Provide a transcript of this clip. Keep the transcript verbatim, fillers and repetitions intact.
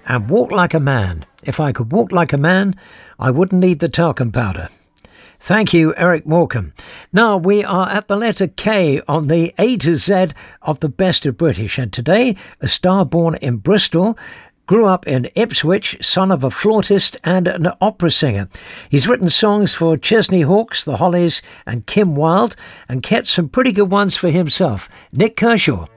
and Walk Like a Man. If I could walk like a man, I wouldn't need the talcum powder. Thank you, Eric Morecambe. Now we are at the letter K on the A to Z of the Best of British, and today a star born in Bristol, grew up in Ipswich, son of a flautist and an opera singer. He's written songs for Chesney Hawkes, the Hollies and Kim Wilde, and kept some pretty good ones for himself. Nik Kershaw.